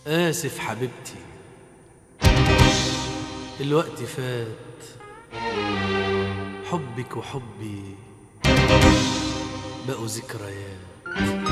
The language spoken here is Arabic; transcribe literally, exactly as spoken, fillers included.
آسف حبيبتي، الوقت فات، حبك وحبي بقوا ذكريات.